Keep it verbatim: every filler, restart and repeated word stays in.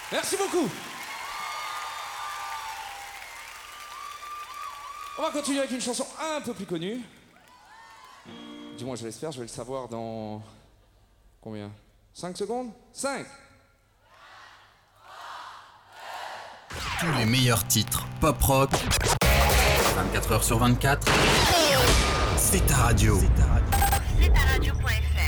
Merci beaucoup. On va continuer avec une chanson un peu plus connue. Du moins, je l'espère, je vais le savoir dans... Combien? cinq secondes? cinq. Tous les meilleurs titres pop-rock, vingt-quatre heures sur vingt-quatre, c'est ta radio. C'est ta radio point F R.